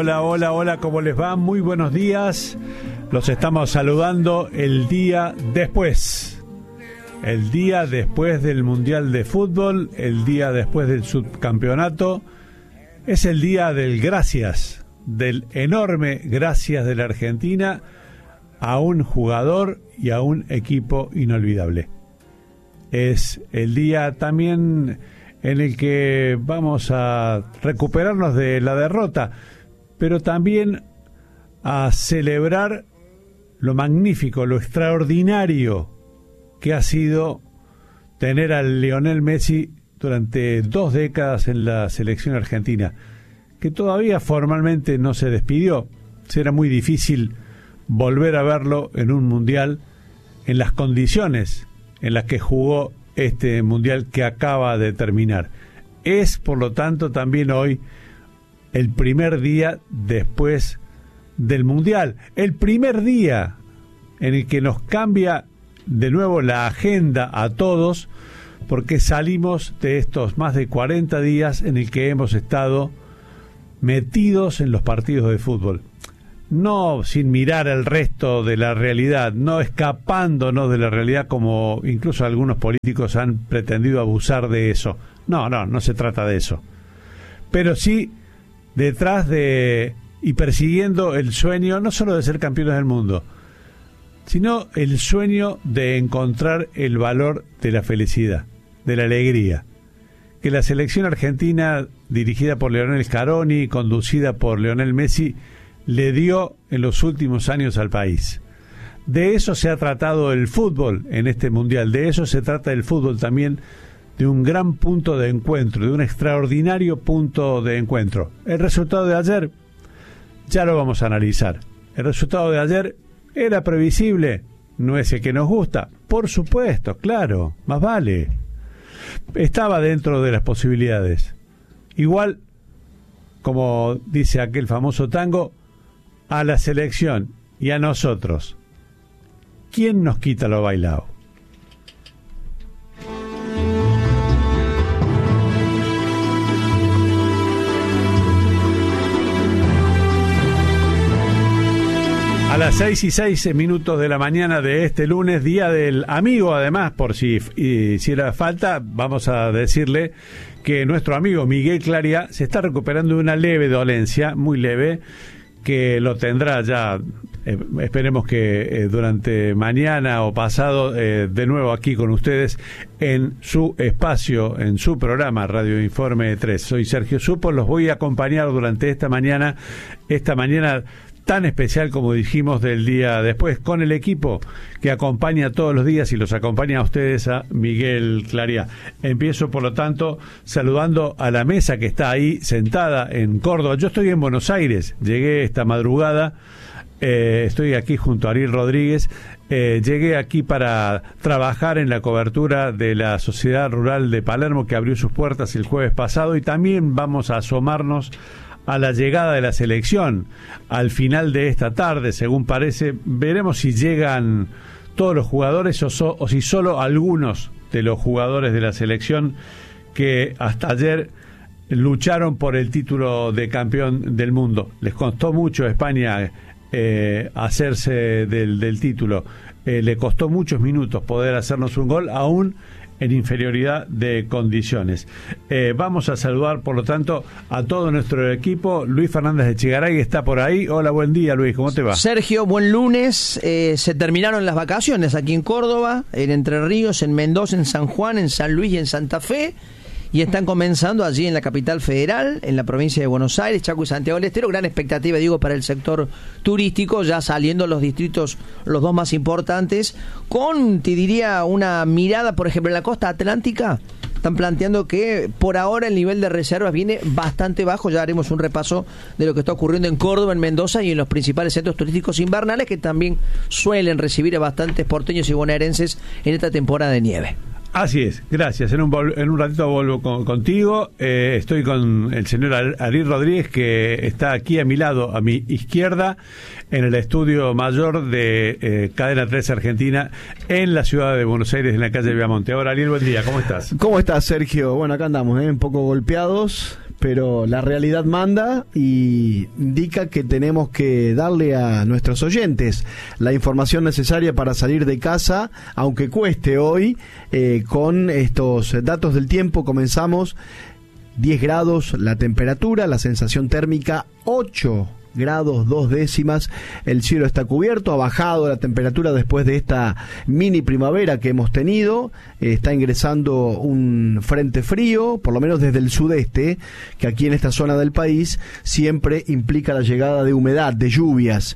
hola, ¿cómo les va? Muy buenos días. Los estamos saludando el día después. El día después del Mundial de Fútbol, el día después del subcampeonato. Es el día del gracias, del enorme gracias de la Argentina a un jugador y a un equipo inolvidable. Es el día también en el que vamos a recuperarnos de la derrota, pero también a celebrar lo magnífico, lo extraordinario que ha sido tener a Lionel Messi durante 2 décadas en la selección argentina, que todavía formalmente no se despidió. Será muy difícil volver a verlo en un mundial en las condiciones en las que jugó este mundial que acaba de terminar. Es, por lo tanto, también hoy el primer día después del mundial, el primer día en el que nos cambia de nuevo la agenda a todos, porque salimos de estos más de 40 días en el que hemos estado metidos en los partidos de fútbol. No sin mirar el resto de la realidad, no escapándonos de la realidad como incluso algunos políticos han pretendido abusar de eso. No se trata de eso. Pero sí detrás de y persiguiendo el sueño no solo de ser campeones del mundo, sino el sueño de encontrar el valor de la felicidad, de la alegría. Que la selección argentina, dirigida por Lionel Scaloni, conducida por Lionel Messi, le dio en los últimos años al país. De eso se ha tratado el fútbol en este mundial, de eso se trata el fútbol también, de un gran punto de encuentro, de un extraordinario punto de encuentro. El resultado de ayer ya lo vamos a analizar. El resultado de ayer era previsible, no es el que nos gusta, por supuesto, claro, más vale. Estaba dentro de las posibilidades. Igual, como dice aquel famoso tango, a la selección y a nosotros, ¿quién nos quita lo bailado? A las 6:06 de la mañana de este lunes, día del amigo, además, por si hiciera falta, vamos a decirle que nuestro amigo Miguel Claria se está recuperando de una leve dolencia, muy leve, que lo tendrá ya, esperemos que durante mañana o pasado, de nuevo aquí con ustedes en su espacio, en su programa Radio Informe 3. Soy Sergio Supo, los voy a acompañar durante esta mañana tan especial, como dijimos, del día después, con el equipo que acompaña todos los días y los acompaña a ustedes, a Miguel Claria. Empiezo, por lo tanto, saludando a la mesa que está ahí sentada en Córdoba. Yo estoy en Buenos Aires, llegué esta madrugada, estoy aquí junto a Ariel Rodríguez, llegué aquí para trabajar en la cobertura de la Sociedad Rural de Palermo, que abrió sus puertas el jueves pasado, y también vamos a asomarnos a la llegada de la selección al final de esta tarde, según parece. Veremos si llegan todos los jugadores o si solo algunos de los jugadores de la selección que hasta ayer lucharon por el título de campeón del mundo. Les costó mucho a España hacerse del título, le costó muchos minutos poder hacernos un gol, aún en inferioridad de condiciones. Vamos a saludar, por lo tanto, a todo nuestro equipo. Luis Fernández de Chigaray está por ahí. Hola, buen día, Luis, ¿cómo te va? Sergio, buen lunes. Se terminaron las vacaciones aquí en Córdoba, en Entre Ríos, en Mendoza, en San Juan, en San Luis y en Santa Fe. Y están comenzando allí en la capital federal, en la provincia de Buenos Aires, Chaco y Santiago del Estero. Gran expectativa, digo, para el sector turístico, ya saliendo los distritos, los dos más importantes, con, te diría, una mirada, por ejemplo, en la costa atlántica. Están planteando que por ahora el nivel de reservas viene bastante bajo. Ya haremos un repaso de lo que está ocurriendo en Córdoba, en Mendoza y en los principales centros turísticos invernales, que también suelen recibir a bastantes porteños y bonaerenses en esta temporada de nieve. Así es, gracias. En un ratito vuelvo contigo. Estoy con el señor Ariel Rodríguez, que está aquí a mi lado, a mi izquierda, en el estudio mayor de Cadena 3 Argentina, en la ciudad de Buenos Aires, en la calle Viamonte. Ahora, Ariel, buen día, ¿cómo estás? ¿Cómo estás, Sergio? Bueno, acá andamos, un poco golpeados, pero la realidad manda y indica que tenemos que darle a nuestros oyentes la información necesaria para salir de casa, aunque cueste hoy. Con estos datos del tiempo comenzamos: 10 grados la temperatura, la sensación térmica 8 grados 2 décimas, el cielo está cubierto, ha bajado la temperatura después de esta mini primavera que hemos tenido, está ingresando un frente frío, por lo menos desde el sudeste, que aquí en esta zona del país siempre implica la llegada de humedad, de lluvias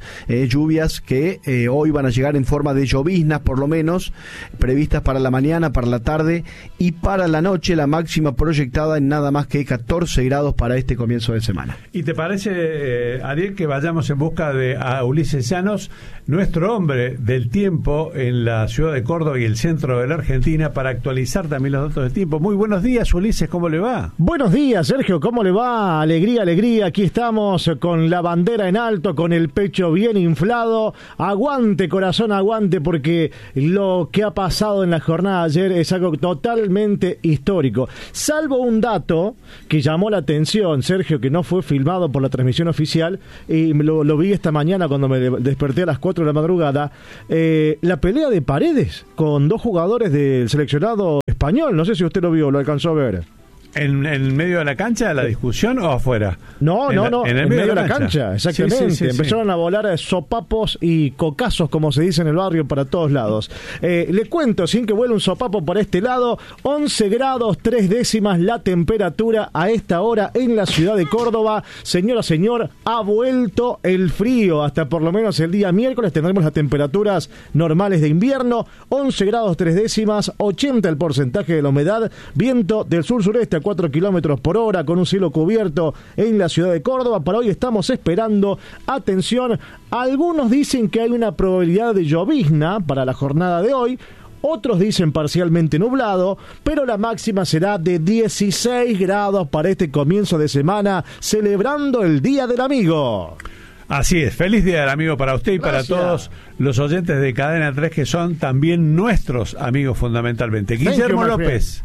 que hoy van a llegar en forma de lloviznas, por lo menos, previstas para la mañana, para la tarde y para la noche, la máxima proyectada en nada más que 14 grados para este comienzo de semana. ¿Y te parece, Ariel, que vayamos en busca de Ulises Llanos, nuestro hombre del tiempo en la ciudad de Córdoba y el centro de la Argentina, para actualizar también los datos del tiempo? Muy buenos días, Ulises, ¿cómo le va? Buenos días, Sergio, ¿cómo le va? Alegría, alegría, aquí estamos con la bandera en alto, con el pecho bien inflado. Aguante, corazón, aguante, porque lo que ha pasado en la jornada de ayer es algo totalmente histórico. Salvo un dato que llamó la atención, Sergio, que no fue filmado por la transmisión oficial, y lo vi esta mañana cuando me desperté a las 4 de la madrugada, la pelea de Paredes con dos jugadores del seleccionado español. No sé si usted lo vio, lo alcanzó a ver. ¿En medio de la cancha, la discusión, o afuera? No, en el medio de la cancha, exactamente. Sí. Empezaron a volar sopapos y cocazos, como se dice en el barrio, para todos lados. Le cuento, sin que vuele un sopapo para este lado, 11 grados 3 décimas la temperatura a esta hora en la ciudad de Córdoba. Señora, señor, ha vuelto el frío. Hasta por lo menos el día miércoles tendremos las temperaturas normales de invierno. 11 grados 3 décimas, 80 el porcentaje de la humedad, viento del sur-sureste a 4 kilómetros por hora, con un cielo cubierto en la ciudad de Córdoba. Para hoy estamos esperando, atención, algunos dicen que hay una probabilidad de llovizna para la jornada de hoy, otros dicen parcialmente nublado, pero la máxima será de 16 grados para este comienzo de semana, celebrando el Día del Amigo. Así es, feliz Día del Amigo para usted y Gracias. Para todos los oyentes de Cadena 3, que son también nuestros amigos fundamentalmente. Guillermo López.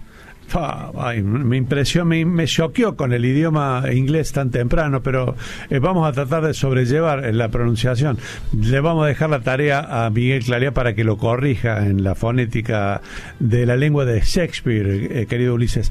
Ay, me impresionó, me choqueó con el idioma inglés tan temprano, pero vamos a tratar de sobrellevar la pronunciación. Le vamos a dejar la tarea a Miguel Clarea para que lo corrija en la fonética de la lengua de Shakespeare, querido Ulises.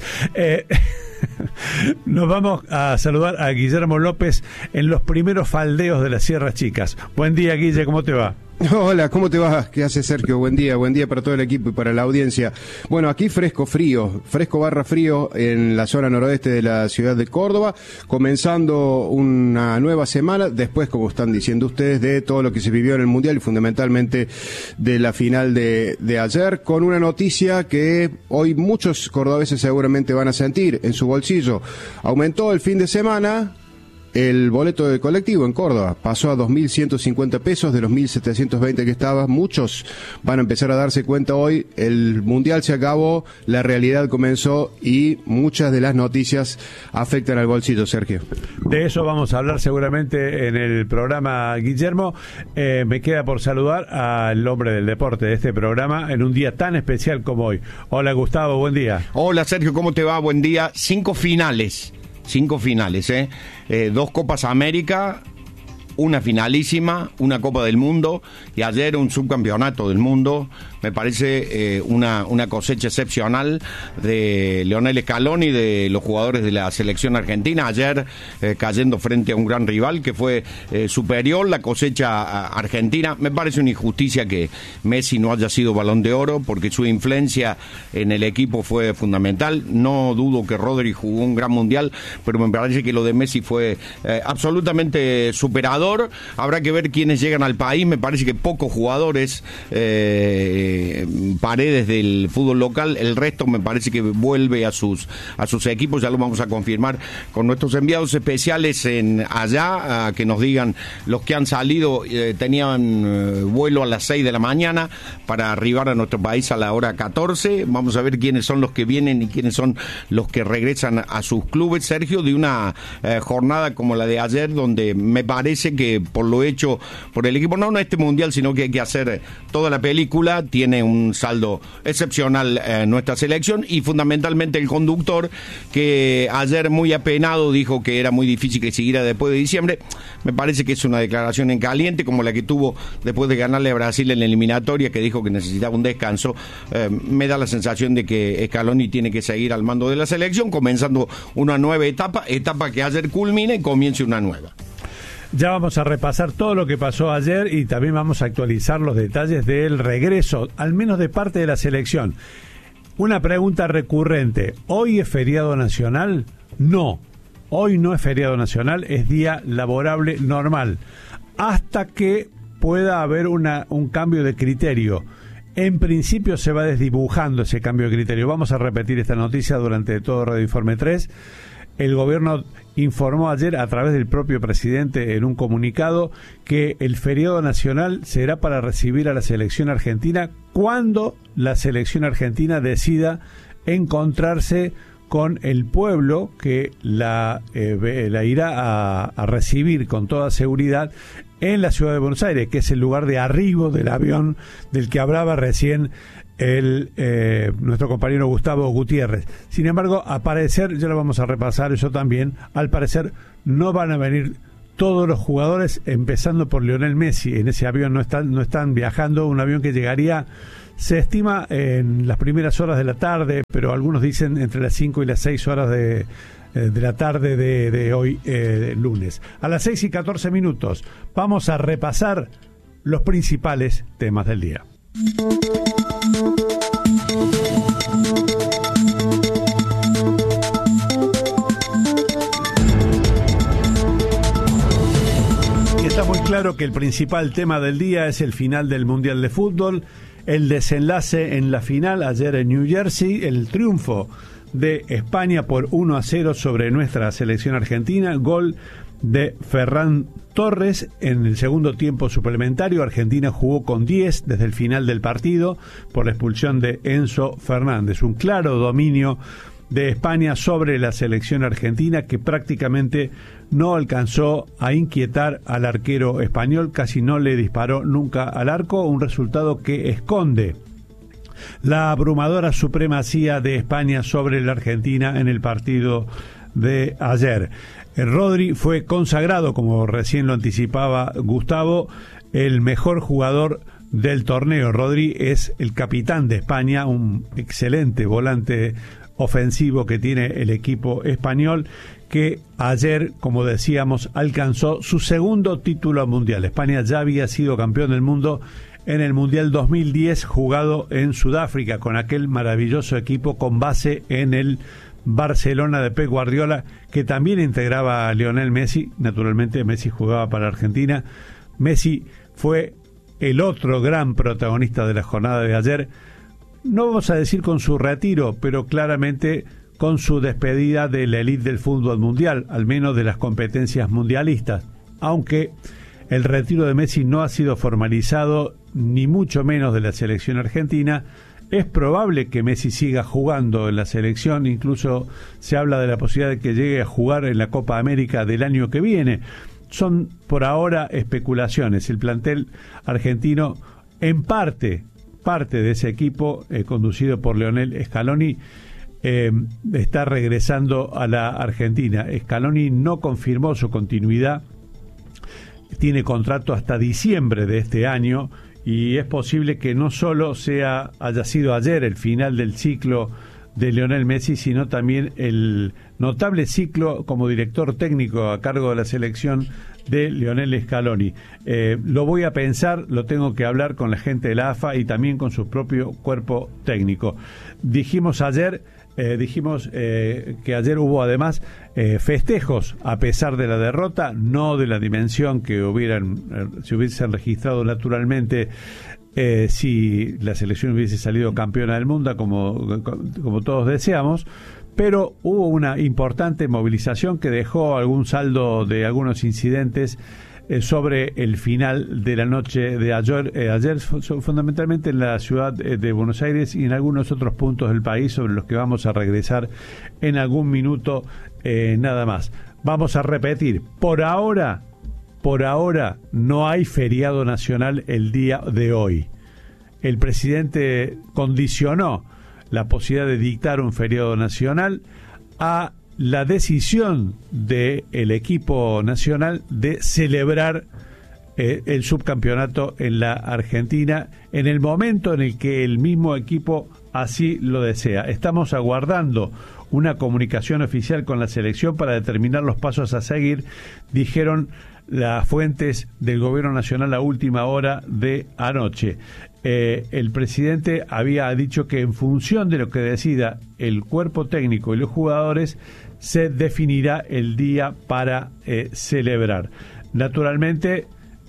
Nos vamos a saludar a Guillermo López en los primeros faldeos de las Sierras Chicas. Buen día, Guille, ¿cómo te va? Hola, ¿cómo te va? ¿Qué hace, Sergio? Buen día para todo el equipo y para la audiencia. Bueno, aquí fresco barra frío en la zona noroeste de la ciudad de Córdoba, comenzando una nueva semana, después, como están diciendo ustedes, de todo lo que se vivió en el Mundial y fundamentalmente de la final de ayer, con una noticia que hoy muchos cordobeses seguramente van a sentir en su bolsillo. Aumentó el fin de semana el boleto de colectivo en Córdoba, pasó a 2.150 pesos de los 1.720 que estaba. Muchos van a empezar a darse cuenta hoy, el Mundial se acabó, la realidad comenzó y muchas de las noticias afectan al bolsillo, Sergio. De eso vamos a hablar seguramente en el programa, Guillermo. Me queda por saludar al hombre del deporte de este programa en un día tan especial como hoy. Hola, Gustavo, buen día. Hola, Sergio, ¿cómo te va? Buen día. 5 finales, 2 Copas América, una finalísima, una Copa del Mundo y ayer un subcampeonato del mundo. Me parece una cosecha excepcional de Lionel Scaloni y de los jugadores de la selección argentina. Ayer cayendo frente a un gran rival que fue superior la cosecha argentina. Me parece una injusticia que Messi no haya sido Balón de Oro, porque su influencia en el equipo fue fundamental. No dudo que Rodri jugó un gran mundial, pero me parece que lo de Messi fue absolutamente superador. Habrá que ver quiénes llegan al país. Me parece que pocos jugadores Paredes del fútbol local, el resto me parece que vuelve a sus equipos. Ya lo vamos a confirmar con nuestros enviados especiales allá, que nos digan los que han salido. Tenían vuelo a las 6 de la mañana para arribar a nuestro país a la hora 14. Vamos a ver quiénes son los que vienen y quiénes son los que regresan a sus clubes, Sergio, de una jornada como la de ayer, donde me parece que por lo hecho por el equipo, no este mundial, sino que hay que hacer toda la película. Tiene un saldo excepcional nuestra selección, y fundamentalmente el conductor, que ayer muy apenado dijo que era muy difícil que siguiera después de diciembre. Me parece que es una declaración en caliente, como la que tuvo después de ganarle a Brasil en la eliminatoria, que dijo que necesitaba un descanso. Me da la sensación de que Scaloni tiene que seguir al mando de la selección, comenzando una nueva etapa que ayer culmine y comience una nueva. Ya vamos a repasar todo lo que pasó ayer y también vamos a actualizar los detalles del regreso, al menos de parte de la selección. Una pregunta recurrente: ¿hoy es feriado nacional? No, hoy no es feriado nacional, es día laborable normal, hasta que pueda haber un cambio de criterio. En principio se va desdibujando ese cambio de criterio. Vamos a repetir esta noticia durante todo Radio Informe 3. El gobierno informó ayer a través del propio presidente en un comunicado que el feriado nacional será para recibir a la selección argentina cuando la selección argentina decida encontrarse con el pueblo que la irá a recibir con toda seguridad en la ciudad de Buenos Aires, que es el lugar de arribo del avión del que hablaba recién nuestro compañero Gustavo Gutiérrez. Sin embargo, al parecer, ya lo vamos a repasar eso también, al parecer no van a venir todos los jugadores, empezando por Lionel Messi. En ese avión no están viajando, un avión que llegaría, se estima, en las primeras horas de la tarde, pero algunos dicen entre las 5 y las 6 horas de la tarde de hoy, lunes. A las 6:14 vamos a repasar los principales temas del día. Está muy claro que el principal tema del día es el final del Mundial de Fútbol, el desenlace en la final ayer en New Jersey, el triunfo de España por 1-0 sobre nuestra selección argentina, gol de Ferran Torres en el segundo tiempo suplementario. Argentina jugó con 10 desde el final del partido por la expulsión de Enzo Fernández. Un claro dominio de España sobre la selección argentina, que prácticamente no alcanzó a inquietar al arquero español, casi no le disparó nunca al arco, un resultado que esconde la abrumadora supremacía de España sobre la Argentina en el partido de ayer. Rodri fue consagrado, como recién lo anticipaba Gustavo, el mejor jugador del torneo. Rodri es el capitán de España, un excelente volante ofensivo que tiene el equipo español, que ayer, como decíamos, alcanzó su segundo título mundial. España ya había sido campeón del mundo en el Mundial 2010, jugado en Sudáfrica, con aquel maravilloso equipo con base en el Barcelona de Pep Guardiola, que también integraba a Lionel Messi. Naturalmente Messi jugaba para Argentina. Messi fue el otro gran protagonista de la jornada de ayer, no vamos a decir con su retiro, pero claramente con su despedida de la élite del fútbol mundial, al menos de las competencias mundialistas, aunque el retiro de Messi no ha sido formalizado, ni mucho menos de la selección argentina. Es probable que Messi siga jugando en la selección, incluso se habla de la posibilidad de que llegue a jugar en la Copa América del año que viene. Son por ahora especulaciones. El plantel argentino, en parte de ese equipo conducido por Lionel Scaloni, está regresando a la Argentina. Scaloni no confirmó su continuidad, tiene contrato hasta diciembre de este año, y es posible que no solo haya sido ayer el final del ciclo de Lionel Messi, sino también el notable ciclo como director técnico a cargo de la selección de Lionel Scaloni. Lo voy a pensar, lo tengo que hablar con la gente de la AFA y también con su propio cuerpo técnico. Dijimos que ayer hubo además festejos a pesar de la derrota, no de la dimensión que se hubiesen registrado naturalmente si la selección hubiese salido campeona del mundo, como todos deseamos, pero hubo una importante movilización que dejó algún saldo de algunos incidentes sobre el final de la noche de ayer, fundamentalmente en la ciudad de Buenos Aires y en algunos otros puntos del país, sobre los que vamos a regresar en algún minuto nada más. Vamos a repetir, por ahora no hay feriado nacional el día de hoy. El presidente condicionó la posibilidad de dictar un feriado nacional a la decisión del equipo nacional de celebrar el subcampeonato en la Argentina en el momento en el que el mismo equipo así lo desea. Estamos aguardando una comunicación oficial con la selección para determinar los pasos a seguir, dijeron las fuentes del gobierno nacional a última hora de anoche. El presidente había dicho que en función de lo que decida el cuerpo técnico y los jugadores se definirá el día para celebrar. Naturalmente,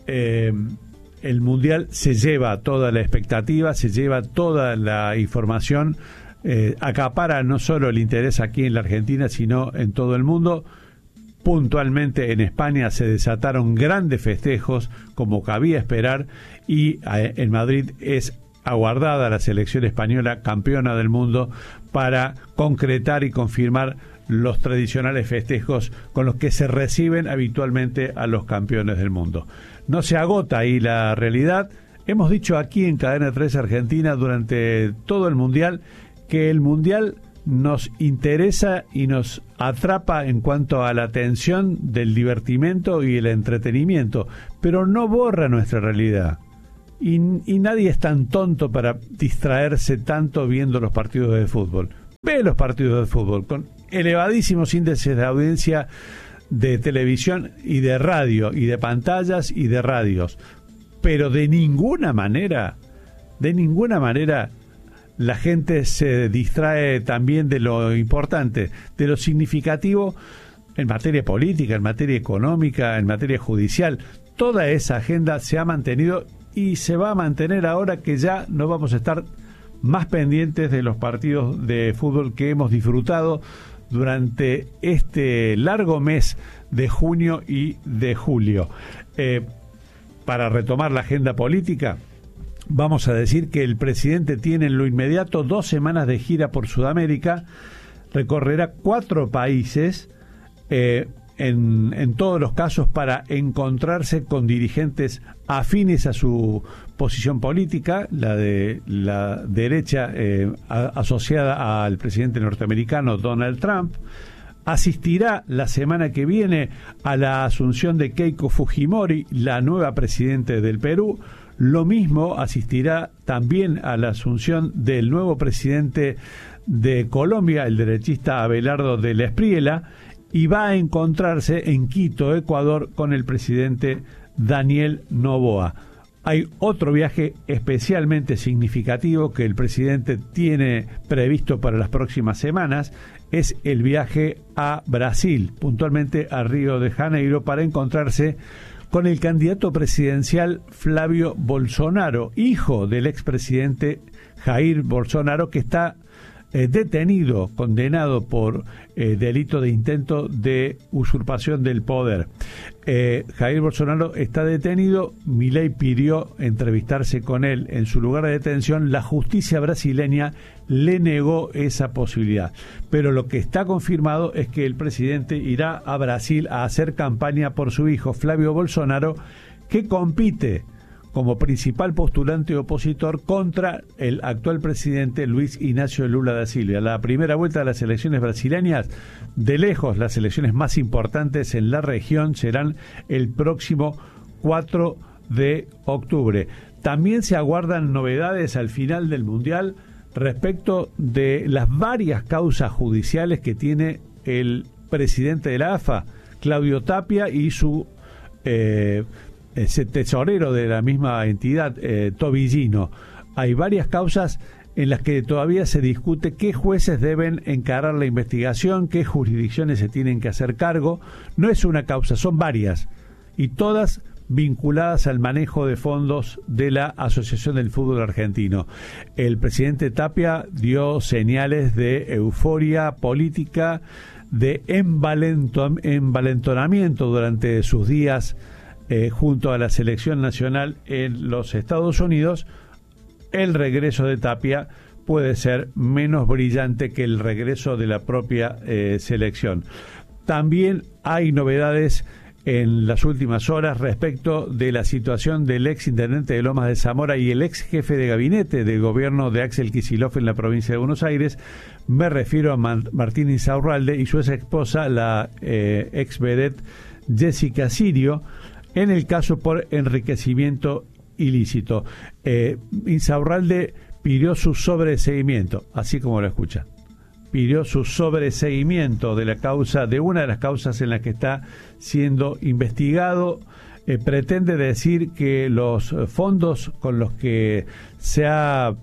el Mundial se lleva toda la expectativa, se lleva toda la información, acapara no solo el interés aquí en la Argentina, sino en todo el mundo. Puntualmente en España se desataron grandes festejos, como cabía esperar, y en Madrid es aguardada la selección española campeona del mundo para concretar y confirmar los tradicionales festejos con los que se reciben habitualmente a los campeones del mundo. No se agota ahí la realidad. Hemos dicho aquí en Cadena 3 Argentina durante todo el Mundial que el Mundial nos interesa y nos atrapa en cuanto a la atención del divertimento y el entretenimiento, pero no borra nuestra realidad. Y nadie es tan tonto para distraerse tanto viendo los partidos de fútbol. Ve los partidos de fútbol con elevadísimos índices de audiencia de televisión y de radio, y de pantallas y de radios, pero de ninguna manera la gente se distrae también de lo importante, de lo significativo en materia política, en materia económica, en materia judicial. Toda esa agenda se ha mantenido y se va a mantener ahora que ya no vamos a estar más pendientes de los partidos de fútbol que hemos disfrutado durante este largo mes de junio y de julio. Para retomar la agenda política, vamos a decir que el presidente tiene en lo inmediato 2 semanas de gira por Sudamérica, recorrerá 4 países, en todos los casos para encontrarse con dirigentes afines a su posición política, la de la derecha asociada al presidente norteamericano Donald Trump. Asistirá la semana que viene a la asunción de Keiko Fujimori, la nueva presidenta del Perú. Lo mismo asistirá también a la asunción del nuevo presidente de Colombia, el derechista Abelardo de la Espriella, y va a encontrarse en Quito, Ecuador, con el presidente Daniel Noboa. Hay otro viaje especialmente significativo que el presidente tiene previsto para las próximas semanas, es el viaje a Brasil, puntualmente a Río de Janeiro, para encontrarse con el candidato presidencial Flavio Bolsonaro, hijo del expresidente Jair Bolsonaro, que está detenido, condenado por delito de intento de usurpación del poder. Jair Bolsonaro está detenido. Milei pidió entrevistarse con él en su lugar de detención. La justicia brasileña le negó esa posibilidad. Pero lo que está confirmado es que el presidente irá a Brasil a hacer campaña por su hijo Flavio Bolsonaro, que compite como principal postulante opositor contra el actual presidente Luis Ignacio Lula da Silva. La primera vuelta de las elecciones brasileñas, de lejos las elecciones más importantes en la región, serán el próximo 4 de octubre. También se aguardan novedades al final del Mundial respecto de las varias causas judiciales que tiene el presidente de la AFA, Claudio Tapia, y su ese tesorero de la misma entidad, Tobillino. Hay varias causas en las que todavía se discute qué jueces deben encarar la investigación, qué jurisdicciones se tienen que hacer cargo. No es una causa, son varias, y todas vinculadas al manejo de fondos de la Asociación del Fútbol Argentino. El presidente Tapia dio señales de euforia política, de envalentonamiento durante sus días junto a la selección nacional en los Estados Unidos. El regreso de Tapia puede ser menos brillante que el regreso de la propia selección. También hay novedades en las últimas horas respecto de la situación del ex intendente de Lomas de Zamora y el ex jefe de gabinete del gobierno de Axel Kicillof en la provincia de Buenos Aires. Me refiero a Martín Insaurralde y su ex esposa, la ex vedette Jessica Sirio, en el caso por enriquecimiento ilícito. Insaurralde pidió su sobreseguimiento, así como lo escuchan. Pidió su sobreseguimiento de la causa, de una de las causas en las que está siendo investigado. Pretende decir que los fondos con los que se ha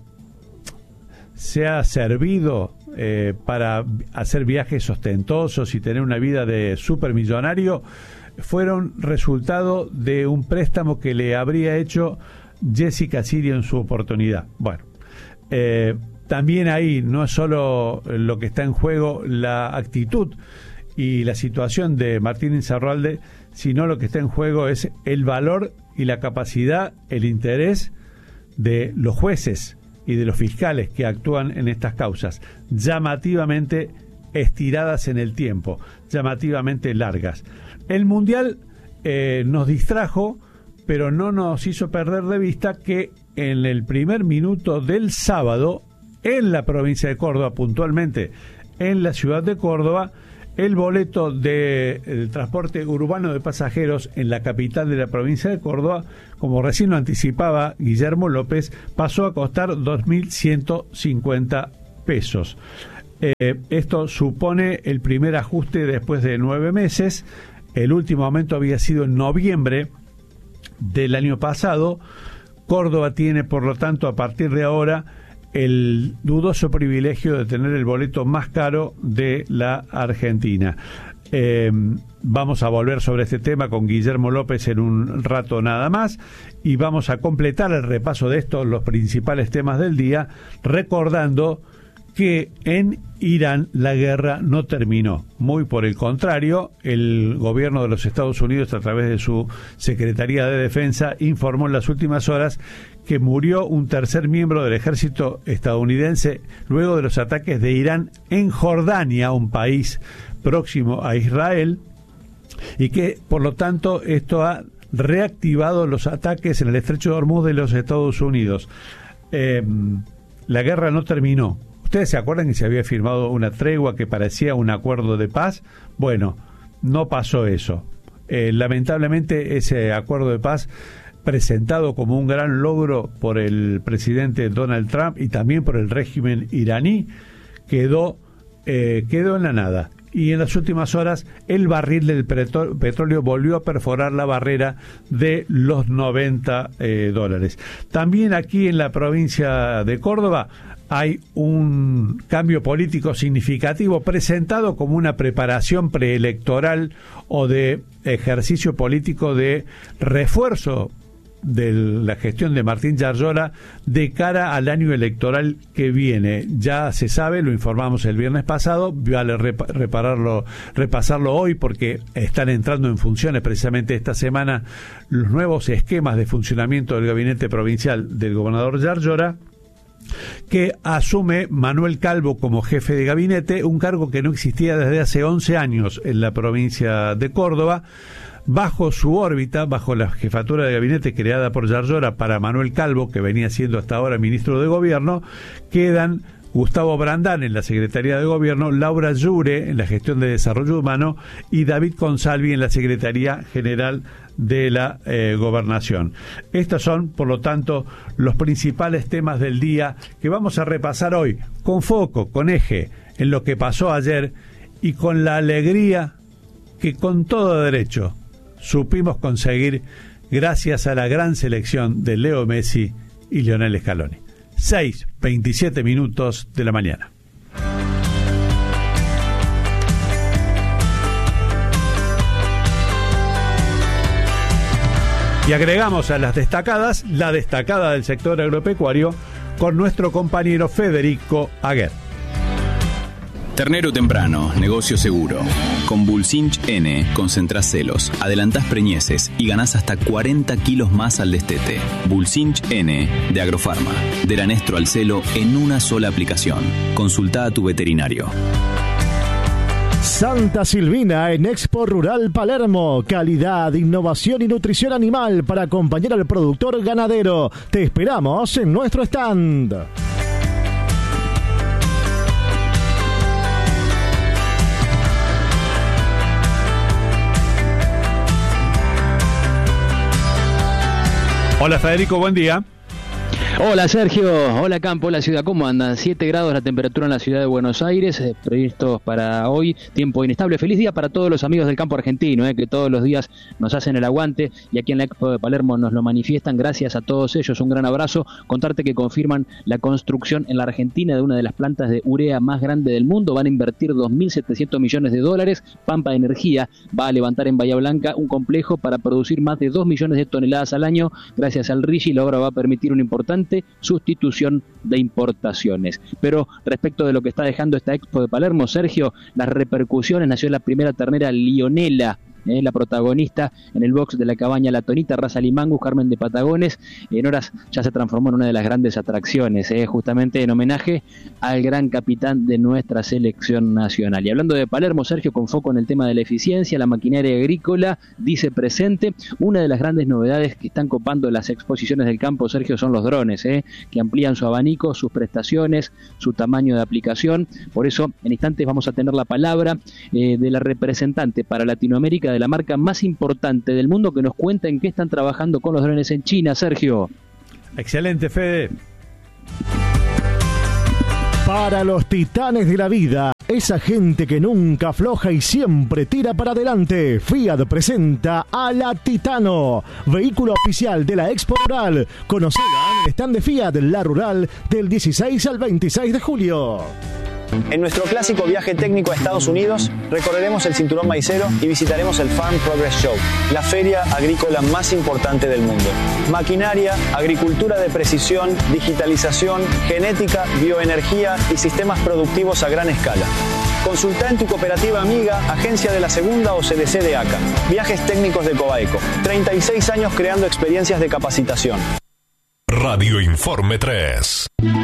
servido para hacer viajes ostentosos y tener una vida de supermillonario fueron resultado de un préstamo que le habría hecho Jessica Sirio en su oportunidad. Bueno, también ahí no es solo lo que está en juego la actitud y la situación de Martín Insaurralde, sino lo que está en juego es el valor y la capacidad, el interés de los jueces y de los fiscales que actúan en estas causas, llamativamente estiradas en el tiempo, llamativamente largas. El Mundial nos distrajo, pero no nos hizo perder de vista que en el primer minuto del sábado, en la provincia de Córdoba, puntualmente en la ciudad de Córdoba, el boleto del transporte urbano de pasajeros en la capital de la provincia de Córdoba, como recién lo anticipaba Guillermo López, pasó a costar 2.150 pesos. Esto supone el primer ajuste después de 9 meses. El último aumento había sido en noviembre del año pasado. Córdoba tiene, por lo tanto, a partir de ahora, el dudoso privilegio de tener el boleto más caro de la Argentina. Vamos a volver sobre este tema con Guillermo López en un rato nada más y vamos a completar el repaso de estos, los principales temas del día, recordando que en Irán la guerra no terminó. Muy por el contrario, el gobierno de los Estados Unidos, a través de su Secretaría de Defensa, informó en las últimas horas que murió un tercer miembro del ejército estadounidense luego de los ataques de Irán en Jordania, un país próximo a Israel, y que, por lo tanto, esto ha reactivado los ataques en el estrecho de Hormuz de los Estados Unidos. La guerra no terminó. ¿Ustedes se acuerdan que se había firmado una tregua que parecía un acuerdo de paz? Bueno, no pasó eso. Lamentablemente, ese acuerdo de paz, presentado como un gran logro por el presidente Donald Trump y también por el régimen iraní, quedó en la nada. Y en las últimas horas el barril del petróleo volvió a perforar la barrera de los $90. También aquí en la provincia de Córdoba hay un cambio político significativo presentado como una preparación preelectoral o de ejercicio político de refuerzo de la gestión de Martín Yarlora de cara al año electoral que viene. Ya se sabe, lo informamos el viernes pasado, vale repasarlo hoy porque están entrando en funciones precisamente esta semana los nuevos esquemas de funcionamiento del gabinete provincial del gobernador Yarlora, que asume Manuel Calvo como jefe de gabinete, un cargo que no existía desde hace 11 años en la provincia de Córdoba. Bajo su órbita, bajo la jefatura de gabinete creada por Yarlora para Manuel Calvo, que venía siendo hasta ahora ministro de Gobierno, quedan Gustavo Brandán en la Secretaría de Gobierno, Laura Llure en la Gestión de Desarrollo Humano y David Consalvi en la Secretaría General de la Gobernación. Estos son, por lo tanto, los principales temas del día que vamos a repasar hoy, con foco, con eje, en lo que pasó ayer y con la alegría que con todo derecho supimos conseguir gracias a la gran selección de Leo Messi y Lionel Scaloni. 6:27 minutos de la mañana. Y agregamos a las destacadas, la destacada del sector agropecuario, con nuestro compañero Federico Aguer. Ternero temprano, negocio seguro. Con Bulsinch N, concentrás celos, adelantás preñeces y ganás hasta 40 kilos más al destete. Bulsinch N, de Agrofarma. Del anestro al celo en una sola aplicación. Consultá a tu veterinario. Santa Silvina en Expo Rural Palermo. Calidad, innovación y nutrición animal para acompañar al productor ganadero. Te esperamos en nuestro stand. Hola Federico, buen día. Hola Sergio, hola Campo, hola ciudad, ¿cómo andan? 7 grados la temperatura en la ciudad de Buenos Aires, previstos para hoy, tiempo inestable. Feliz día para todos los amigos del campo argentino, que todos los días nos hacen el aguante y aquí en la Expo de Palermo nos lo manifiestan. Gracias a todos ellos, un gran abrazo. Contarte que confirman la construcción en la Argentina de una de las plantas de urea más grande del mundo. Van a invertir $2.700 millones. Pampa Energía va a levantar en Bahía Blanca un complejo para producir más de 2 millones de toneladas al año. Gracias al RIGI, la obra va a permitir una importante sustitución de importaciones. Pero respecto de lo que está dejando esta Expo de Palermo, Sergio, las repercusiones, nació la primera ternera Lionela, la protagonista en el box de la cabaña La Tonita, raza Limangus, Carmen de Patagones. En horas ya se transformó en una de las grandes atracciones, justamente en homenaje al gran capitán de nuestra selección nacional. Y hablando de Palermo, Sergio, con foco en el tema de la eficiencia, la maquinaria agrícola dice presente. Una de las grandes novedades que están copando las exposiciones del campo, Sergio, son los drones, que amplían su abanico, sus prestaciones, su tamaño de aplicación. Por eso, en instantes vamos a tener la palabra de la representante para Latinoamérica de la marca más importante del mundo, que nos cuenta en qué están trabajando con los drones en China, Sergio. Excelente, Fede. Para los titanes de la vida, esa gente que nunca afloja y siempre tira para adelante, Fiat presenta a la Titano, vehículo oficial de la Expo Rural. Conocela en el stand de Fiat La Rural del 16 al 26 de julio. En nuestro clásico viaje técnico a Estados Unidos, recorreremos el cinturón maicero y visitaremos el Farm Progress Show, la feria agrícola más importante del mundo. Maquinaria, agricultura de precisión, digitalización, genética, bioenergía y sistemas productivos a gran escala. Consulta en tu cooperativa amiga, agencia de la Segunda o CDC de ACA. Viajes técnicos de Cobaeco. 36 años creando experiencias de capacitación. Radio Informe 3.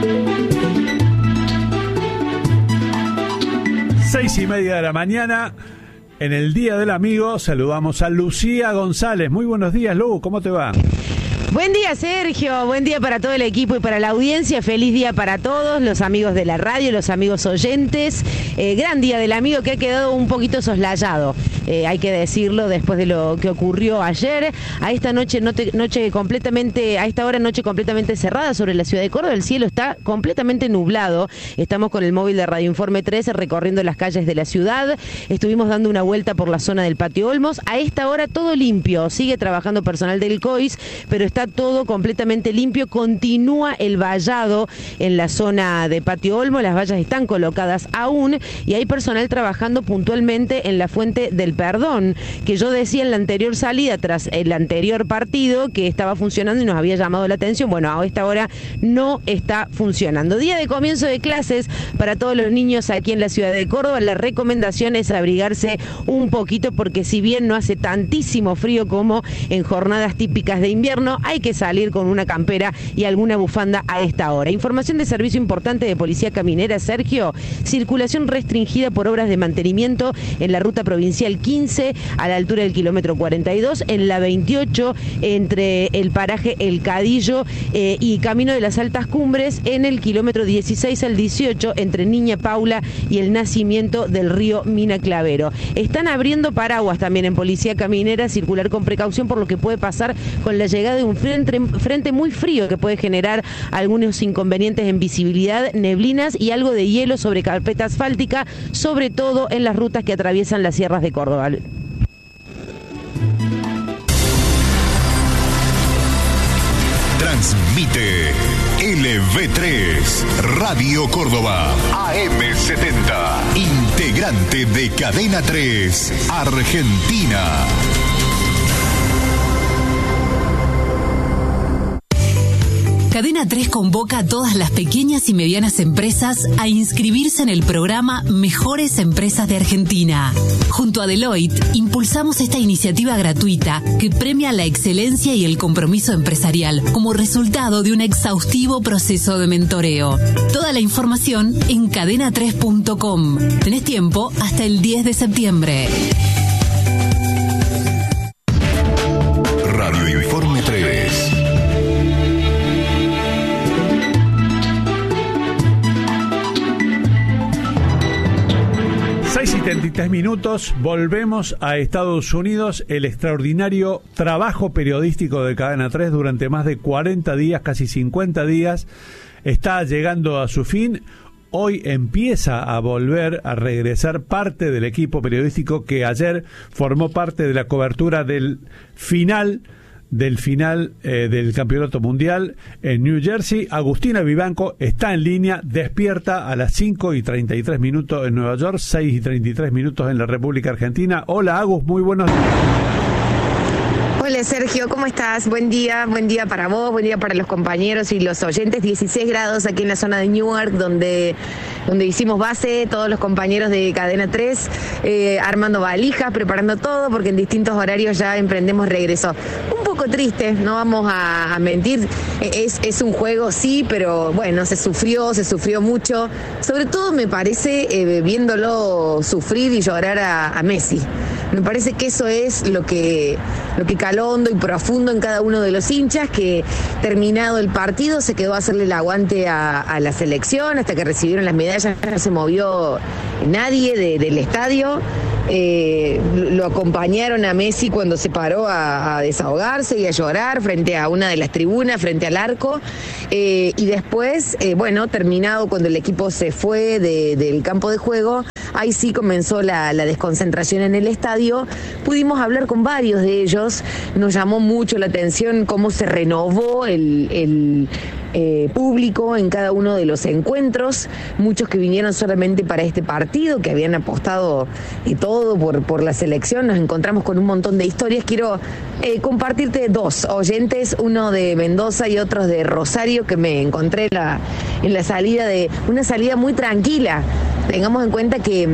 6:30 de la mañana, en el Día del Amigo, saludamos a Lucía González. Muy buenos días, Lu, ¿cómo te va? Buen día, Sergio, buen día para todo el equipo y para la audiencia, feliz día para todos, los amigos de la radio, los amigos oyentes, gran día del amigo que ha quedado un poquito soslayado, hay que decirlo, después de lo que ocurrió ayer. A esta noche completamente cerrada sobre la ciudad de Córdoba, el cielo está completamente nublado. Estamos con el móvil de Radio Informe 13 recorriendo las calles de la ciudad, estuvimos dando una vuelta por la zona del Patio Olmos. A esta hora todo limpio, sigue trabajando personal del COIS, pero está todo completamente limpio. Continúa el vallado en la zona de Patio Olmo, las vallas están colocadas aún y hay personal trabajando puntualmente en la Fuente del Perdón, que yo decía en la anterior salida tras el anterior partido que estaba funcionando y nos había llamado la atención. Bueno, a esta hora no está funcionando. Día de comienzo de clases para todos los niños aquí en la ciudad de Córdoba. La recomendación es abrigarse un poquito porque si bien no hace tantísimo frío como en jornadas típicas de invierno, hay que salir con una campera y alguna bufanda a esta hora. Información de servicio importante de Policía Caminera, Sergio. Circulación restringida por obras de mantenimiento en la ruta provincial 15 a la altura del kilómetro 42, en la 28 entre el paraje El Cadillo y Camino de las Altas Cumbres, en el kilómetro 16 al 18 entre Niña Paula y el nacimiento del río Mina Clavero. Están abriendo paraguas también en Policía Caminera, circular con precaución por lo que puede pasar con la llegada de un frente muy frío que puede generar algunos inconvenientes en visibilidad, neblinas y algo de hielo sobre carpeta asfáltica, sobre todo en las rutas que atraviesan las sierras de Córdoba. Transmite LV3 Radio Córdoba AM70, integrante de Cadena 3 Argentina. Cadena 3 convoca a todas las pequeñas y medianas empresas a inscribirse en el programa Mejores Empresas de Argentina. Junto a Deloitte, impulsamos esta iniciativa gratuita que premia la excelencia y el compromiso empresarial como resultado de un exhaustivo proceso de mentoreo. Toda la información en cadena3.com. Tenés tiempo hasta el 10 de septiembre. Radio Informe 3. Y 73 minutos, volvemos a Estados Unidos. El extraordinario trabajo periodístico de Cadena 3 durante más de 40 días, casi 50 días, está llegando a su fin. Hoy empieza a volver a regresar parte del equipo periodístico que ayer formó parte de la cobertura del final del Campeonato Mundial en New Jersey. Agustina Vivanco está en línea, despierta a las 5:33 minutos en Nueva York, 6:33 minutos en la República Argentina. Hola Agus, muy buenos días. Hola Sergio, ¿cómo estás? Buen día para vos, buen día para los compañeros y los oyentes. 16 grados aquí en la zona de Newark, donde hicimos base, todos los compañeros de Cadena 3, armando valijas, preparando todo, porque en distintos horarios ya emprendemos regreso. Un poco triste, no vamos a mentir, es un juego, sí, pero bueno, se sufrió mucho. Sobre todo me parece viéndolo sufrir y llorar a Messi. Me parece que eso es lo que caló hondo y profundo en cada uno de los hinchas, que terminado el partido se quedó a hacerle el aguante a la selección hasta que recibieron las medallas. No se movió nadie del estadio. Lo acompañaron a Messi cuando se paró a desahogarse y a llorar frente a una de las tribunas, frente al arco, y después, terminado cuando el equipo se fue del campo de juego, ahí sí comenzó la desconcentración en el estadio. Pudimos hablar con varios de ellos, nos llamó mucho la atención cómo se renovó el público en cada uno de los encuentros, muchos que vinieron solamente para este partido, que habían apostado todo por la selección. Nos encontramos con un montón de historias. Quiero compartirte dos oyentes, uno de Mendoza y otro de Rosario, que me encontré en la salida de una salida muy tranquila. Tengamos en cuenta que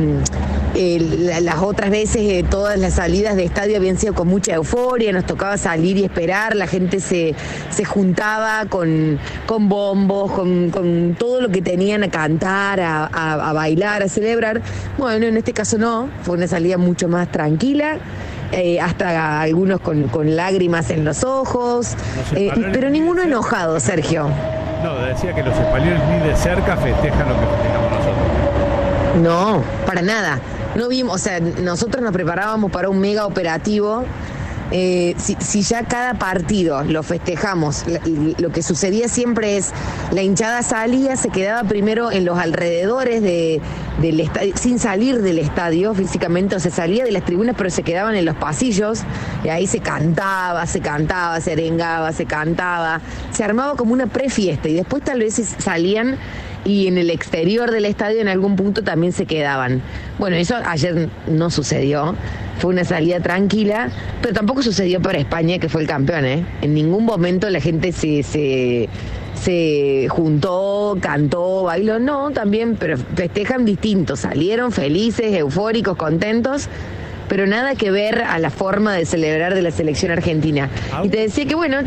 las otras veces todas las salidas de estadio habían sido con mucha euforia, nos tocaba salir y esperar, la gente se juntaba con bombos, con todo lo que tenían a cantar, a bailar, a celebrar. Bueno, en este caso no, fue una salida mucho más tranquila. Hasta algunos con lágrimas en los ojos, pero ninguno enojado, Sergio. No, decía que los españoles ni de cerca festejan lo que festejamos nosotros. No, para nada. No vimos, o sea, nosotros nos preparábamos para un mega operativo. Si ya cada partido lo festejamos, lo que sucedía siempre es la hinchada salía, se quedaba primero en los alrededores del estadio, sin salir del estadio físicamente, o se salía de las tribunas, pero se quedaban en los pasillos, y ahí se cantaba, se arengaba, se cantaba, se armaba como una prefiesta, y después tal vez salían y en el exterior del estadio en algún punto también se quedaban. Bueno, eso ayer no sucedió, fue una salida tranquila, pero tampoco sucedió para España, que fue el campeón, ¿eh? En ningún momento la gente se juntó, cantó, bailó, no, también, pero festejan distinto, salieron felices, eufóricos, contentos, pero nada que ver a la forma de celebrar de la selección argentina. Y te decía que bueno,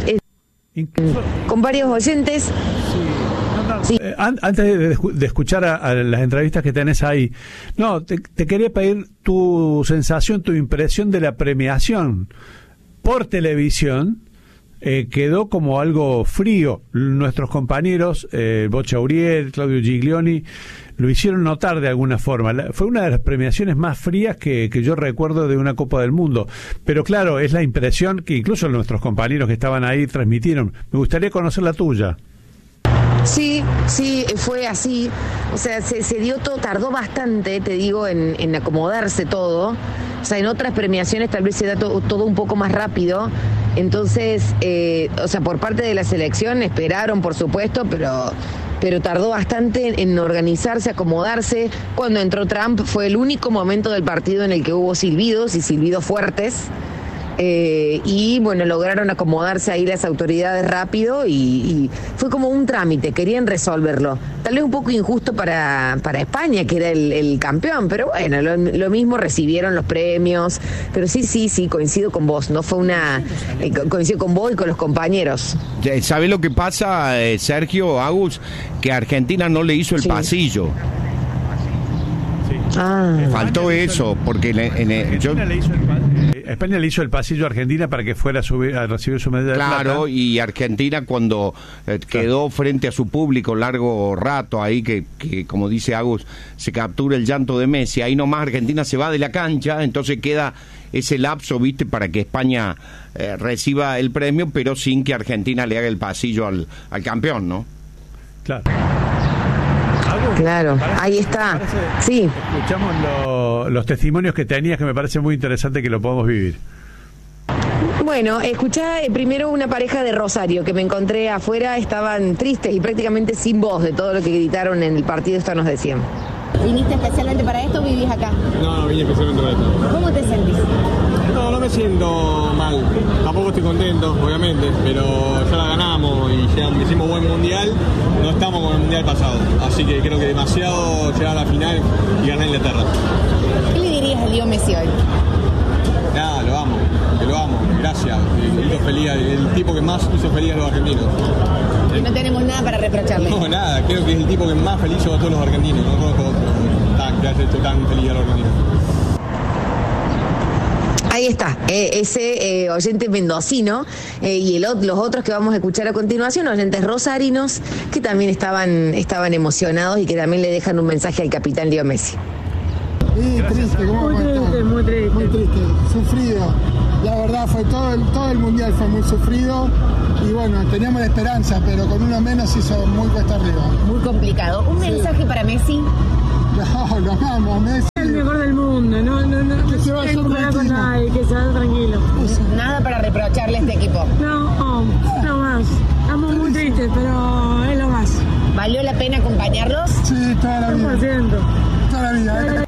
con varios oyentes... Sí. Antes de escuchar a las entrevistas que tenés ahí, te quería pedir tu sensación, tu impresión de la premiación por televisión. Quedó como algo frío. Nuestros compañeros, Bocha Uriel, Claudio Giglioni, lo hicieron notar de alguna forma. Fue una de las premiaciones más frías que yo recuerdo de una Copa del Mundo. Pero claro, es la impresión que incluso nuestros compañeros que estaban ahí transmitieron. Me gustaría conocer la tuya. Sí, fue así. O sea, se dio todo, tardó bastante, te digo, en acomodarse todo. O sea, en otras premiaciones tal vez se da todo un poco más rápido. Entonces, por parte de la selección esperaron, por supuesto, pero tardó bastante en organizarse, acomodarse. Cuando entró Trump fue el único momento del partido en el que hubo silbidos, y silbidos fuertes. y bueno, lograron acomodarse ahí las autoridades rápido y fue como un trámite, querían resolverlo. Tal vez un poco injusto para España, que era el campeón, pero bueno, lo mismo, recibieron los premios, pero sí, coincido con vos, no fue coincido con vos y con los compañeros. ¿Sabe lo que pasa, Sergio, Agus? Que Argentina no le hizo el pasillo. Faltó eso, porque España le hizo el pasillo a Argentina para que fuera a recibir su medalla de plata. Claro, y Argentina cuando quedó frente a su público largo rato ahí, que como dice Agus, se captura el llanto de Messi, ahí nomás Argentina se va de la cancha, entonces queda ese lapso, ¿viste?, para que España reciba el premio, pero sin que Argentina le haga el pasillo al campeón, ¿no? Claro. Claro, ahí está. Sí. Escuchamos los testimonios que tenías, que me parece muy interesante que lo podamos vivir. Bueno, escuchá primero una pareja de Rosario que me encontré afuera, estaban tristes y prácticamente sin voz de todo lo que gritaron en el partido, esto nos decían. ¿Viniste especialmente para esto o vivís acá? No, vine especialmente para esto. ¿Cómo te sentís? No me siento mal. Tampoco estoy contento, obviamente, pero ya la ganamos y hicimos buen mundial. No estamos con el mundial pasado, así que creo que demasiado llegar a la final y ganar Inglaterra. ¿Qué le dirías a Leo Messi hoy? Nada, lo amo, gracias. Hizo feliz, el tipo que más hizo feliz a los argentinos. Y no tenemos nada para reprocharle. No, nada, creo que es el tipo que más feliz hizo a todos los argentinos, no conozco otro que haya hecho tan feliz a los argentinos. Ahí está, ese oyente mendocino y los otros que vamos a escuchar a continuación, oyentes rosarinos, que también estaban emocionados y que también le dejan un mensaje al capitán Leo Messi. Sí, triste, ¿cómo muy triste, sufrido. La verdad fue todo el mundial fue muy sufrido y bueno, teníamos la esperanza, pero con uno menos hizo muy cuesta arriba. Muy complicado. ¿Un mensaje para Messi? No, lo amamos, Messi. El mejor del mundo, no que se vaya con nadie, que se vaya tranquilo. Nada para reprocharle a este equipo. No más. Estamos muy tristes, pero es lo más. ¿Valió la pena acompañarlos? Sí, toda la vida. 100%. Toda la vida.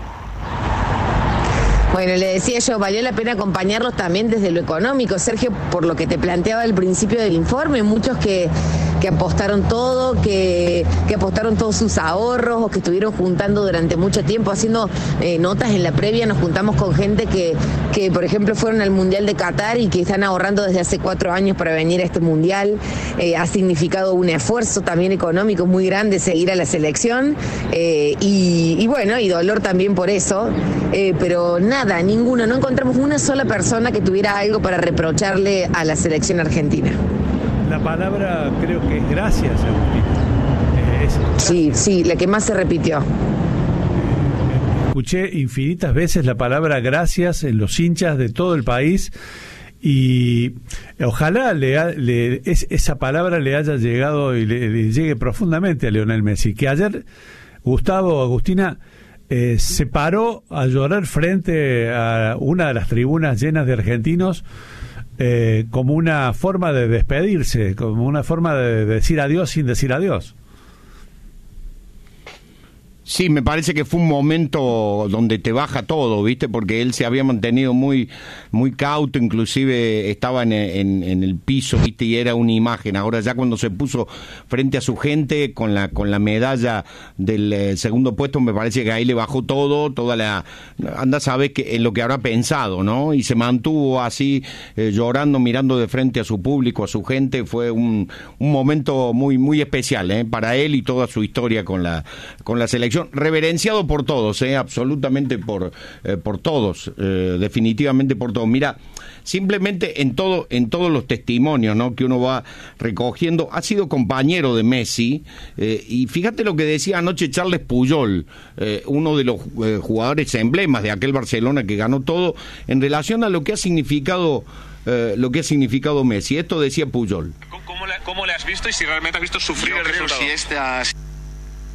Bueno, le decía yo, valió la pena acompañarlos también desde lo económico, Sergio, por lo que te planteaba al principio del informe, muchos que apostaron todo, que apostaron todos sus ahorros o que estuvieron juntando durante mucho tiempo, haciendo notas en la previa, nos juntamos con gente que por ejemplo fueron al Mundial de Qatar y que están ahorrando desde hace 4 años para venir a este Mundial. Ha significado un esfuerzo también económico muy grande seguir a la selección y bueno, y dolor también por eso, pero nada, ninguno, no encontramos una sola persona que tuviera algo para reprocharle a la selección argentina. La palabra creo que es gracias, Agustín. Sí, la que más se repitió. Escuché infinitas veces la palabra gracias en los hinchas de todo el país y ojalá esa palabra le haya llegado y le llegue profundamente a Lionel Messi, que ayer Gustavo, Agustina, se paró a llorar frente a una de las tribunas llenas de argentinos, como una forma de despedirse, como una forma de decir adiós sin decir adiós. Sí, me parece que fue un momento donde te baja todo, ¿viste? Porque él se había mantenido muy cauto, inclusive estaba en el piso, ¿viste? Y era una imagen. Ahora ya cuando se puso frente a su gente con la medalla del segundo puesto, me parece que ahí le bajó todo, toda la... Anda, sabes que en lo que habrá pensado, ¿no? Y se mantuvo así, llorando, mirando de frente a su público, a su gente. Fue un momento muy especial, para él y toda su historia con la selección. Reverenciado por todos, absolutamente por todos, definitivamente por todos. Mira, simplemente en todos los testimonios, ¿no?, que uno va recogiendo, ha sido compañero de Messi, y fíjate lo que decía anoche Charles Puyol, uno de los jugadores emblemas de aquel Barcelona que ganó todo, en relación a lo que ha significado Messi. Esto decía Puyol. ¿Cómo le has visto y si realmente has visto sufrir el resultado?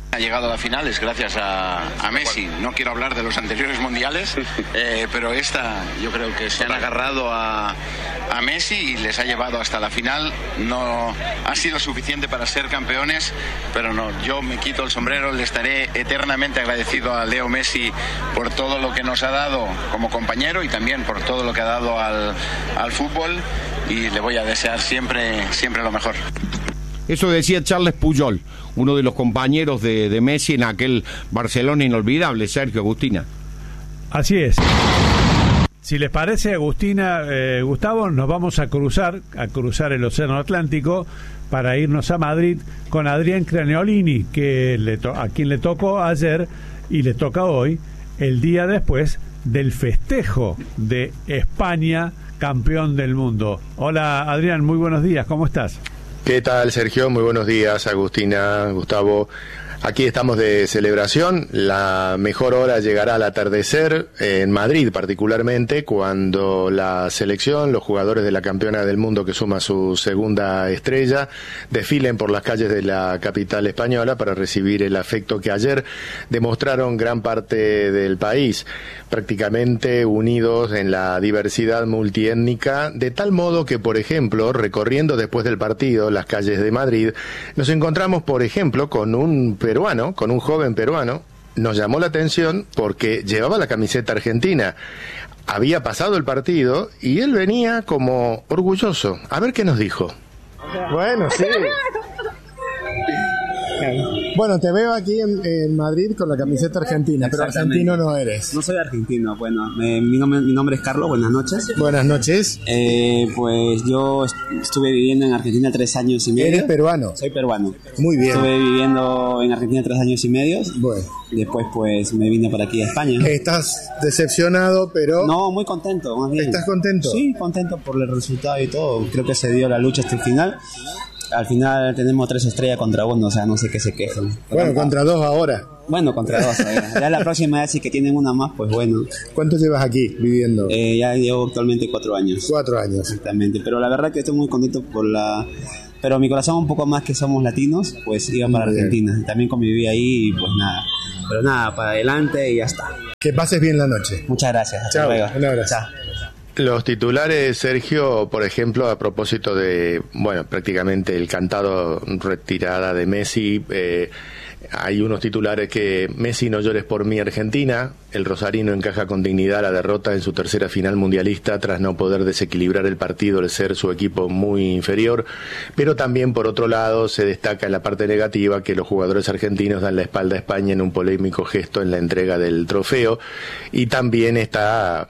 Ha llegado a la final es gracias a Messi. No quiero hablar de los anteriores mundiales, pero esta yo creo que se han agarrado a Messi y les ha llevado hasta la final. No ha sido suficiente para ser campeones, pero no, yo me quito el sombrero. Le estaré eternamente agradecido a Leo Messi por todo lo que nos ha dado como compañero y también por todo lo que ha dado al fútbol, y le voy a desear siempre lo mejor. Eso decía Charles Puyol, uno de los compañeros de Messi en aquel Barcelona inolvidable. Sergio, Agustina. Así es. Si les parece, Agustina, Gustavo, nos vamos a cruzar el Océano Atlántico para irnos a Madrid con Adrián Craniolini, a quien le tocó ayer y le toca hoy, el día después del festejo de España, campeón del mundo. Hola, Adrián, muy buenos días, ¿cómo estás? ¿Qué tal, Sergio? Muy buenos días, Agustina, Gustavo. Aquí estamos de celebración. La mejor hora llegará al atardecer, en Madrid particularmente, cuando la selección, los jugadores de la campeona del mundo que suma su segunda estrella, desfilen por las calles de la capital española para recibir el afecto que ayer demostraron gran parte del país, prácticamente unidos en la diversidad multiétnica, de tal modo que, por ejemplo, recorriendo después del partido las calles de Madrid, nos encontramos, por ejemplo, con un joven peruano. Nos llamó la atención porque llevaba la camiseta argentina. Había pasado el partido y él venía como orgulloso. A ver qué nos dijo. Bueno, sí. Bueno, te veo aquí en Madrid con la camiseta argentina, pero argentino no eres. No soy argentino, bueno, mi nombre es Carlos, buenas noches. Buenas noches. Pues yo estuve viviendo en Argentina 3 años y medio. ¿Eres peruano? Soy peruano. Muy bien. Estuve viviendo en Argentina 3 años y medio. Bueno. Después pues me vine para aquí a España. ¿Estás decepcionado, pero...? No, muy contento, más bien. ¿Estás contento? Sí, contento por el resultado y todo. Creo que se dio la lucha hasta el final. Al final tenemos 3 estrellas contra 1, o sea, no sé qué se quejan. Bueno, contra 2 ahora. Bueno, contra 2 ahora. Ya la próxima vez si que tienen una más, pues bueno. ¿Cuánto llevas aquí viviendo? Ya llevo actualmente 4 años. 4 años. Exactamente, pero la verdad que estoy muy contento pero mi corazón un poco más que somos latinos, pues iba para Argentina. También conviví ahí y pues nada. Pero nada, para adelante y ya está. Que pases bien la noche. Muchas gracias. Hasta Chao, luego. Un abrazo. Chao. Los titulares, Sergio, por ejemplo, a propósito de, prácticamente el cantado retirada de Messi, hay unos titulares que Messi no llores por mí Argentina, el rosarino encaja con dignidad la derrota en su tercera final mundialista tras no poder desequilibrar el partido al ser su equipo muy inferior, pero también por otro lado se destaca en la parte negativa que los jugadores argentinos dan la espalda a España en un polémico gesto en la entrega del trofeo, y también está,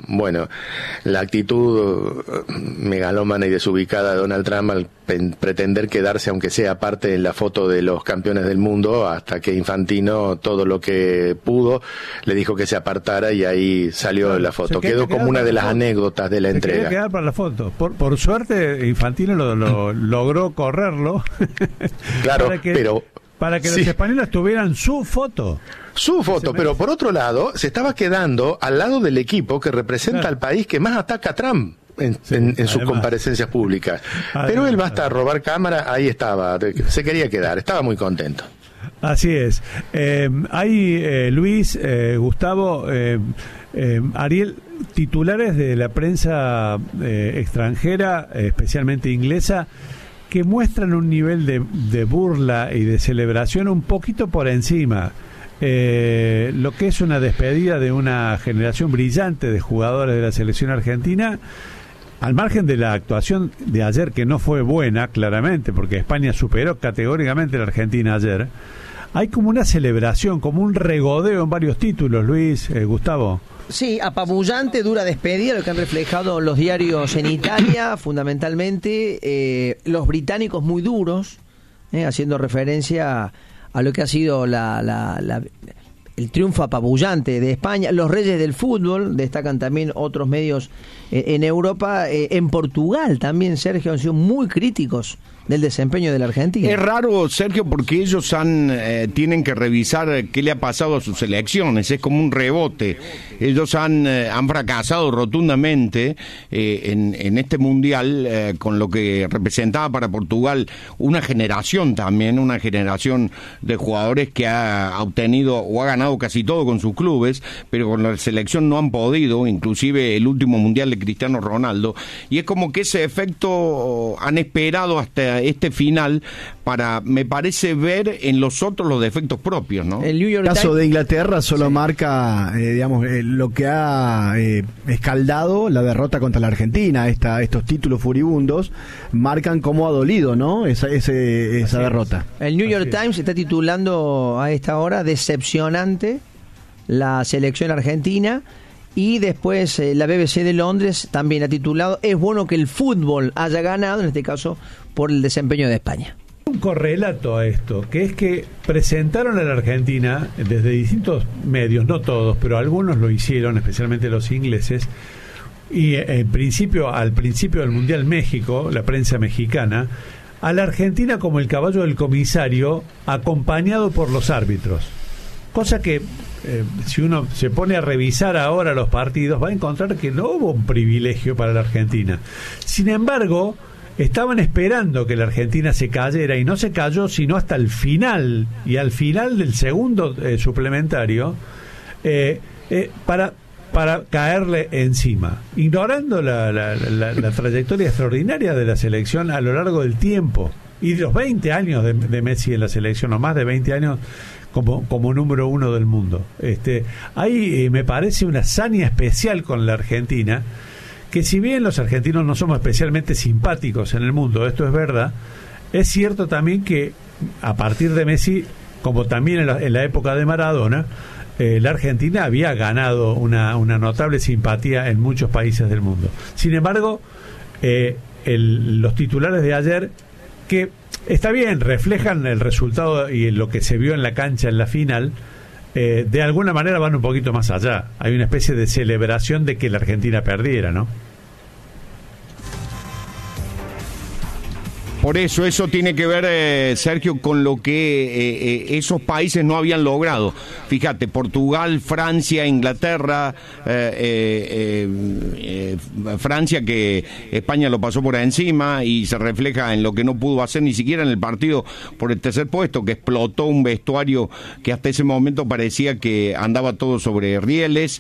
la actitud megalómana y desubicada de Donald Trump al pretender quedarse aunque sea parte en la foto de los campeones del mundo, hasta que Infantino todo lo que pudo le dijo que se apartara y ahí salió la foto. Quedó como una de las anécdotas de la entrega. Quería quedar para la foto. Por suerte Infantino lo logró correrlo. Claro, para que los españoles tuvieran su foto. Su foto, pero por otro lado se estaba quedando al lado del equipo que representa al país que más ataca a Trump en sus comparecencias públicas. Pero él basta a robar cámara, ahí estaba, se quería quedar, estaba muy contento. Así es. Hay, Luis, Gustavo, Ariel, titulares de la prensa extranjera, especialmente inglesa, que muestran un nivel de burla y de celebración un poquito por encima. Lo que es una despedida de una generación brillante de jugadores de la selección argentina, al margen de la actuación de ayer, que no fue buena, claramente, porque España superó categóricamente a la Argentina ayer. Hay como una celebración, como un regodeo en varios títulos, Luis, Gustavo. Sí, apabullante, dura despedida, lo que han reflejado los diarios en Italia, fundamentalmente, los británicos muy duros, haciendo referencia a lo que ha sido el triunfo apabullante de España. Los reyes del fútbol, destacan también otros medios en Europa. En Portugal también, Sergio, han sido muy críticos del desempeño de la Argentina. Es raro, Sergio, porque ellos tienen que revisar qué le ha pasado a sus elecciones. Es como un rebote. Ellos han fracasado rotundamente en este mundial, con lo que representaba para Portugal una generación también, una generación de jugadores que ha obtenido o ha ganado casi todo con sus clubes, pero con la selección no han podido, inclusive el último mundial de Cristiano Ronaldo. Y es como que ese efecto han esperado hasta este final para, me parece, ver en los otros los defectos propios, ¿no? El caso de Inglaterra solo marca, lo que ha escaldado la derrota contra la Argentina. Estos títulos furibundos marcan cómo ha dolido, ¿no? Esa derrota. El New York Times está titulando a esta hora decepcionante la selección argentina. Y después la BBC de Londres también ha titulado es bueno que el fútbol haya ganado, en este caso por el desempeño de España. Un correlato a esto, que es que presentaron a la Argentina desde distintos medios, no todos, pero algunos lo hicieron, especialmente los ingleses, y al principio del Mundial México, la prensa mexicana, a la Argentina como el caballo del comisario, acompañado por los árbitros. Cosa que si uno se pone a revisar ahora los partidos, va a encontrar que no hubo un privilegio para la Argentina. Sin embargo, estaban esperando que la Argentina se cayera, y no se cayó sino hasta el final, y al final del segundo suplementario, para caerle encima, ignorando la trayectoria extraordinaria de la selección a lo largo del tiempo, y los 20 años de Messi en la selección, o más de 20 años como número uno del mundo. Ahí me parece una hazaña especial con la Argentina, que si bien los argentinos no somos especialmente simpáticos en el mundo, esto es verdad, es cierto también que a partir de Messi, como también en la época de Maradona, la Argentina había ganado una notable simpatía en muchos países del mundo. Sin embargo, los titulares de ayer, que está bien, reflejan el resultado y lo que se vio en la cancha en la final, de alguna manera van un poquito más allá. Hay una especie de celebración de que la Argentina perdiera, ¿no? Por eso tiene que ver, Sergio, con lo que esos países no habían logrado. Fíjate, Portugal, Francia, Inglaterra, Francia, que España lo pasó por encima, y se refleja en lo que no pudo hacer ni siquiera en el partido por el tercer puesto, que explotó un vestuario que hasta ese momento parecía que andaba todo sobre rieles.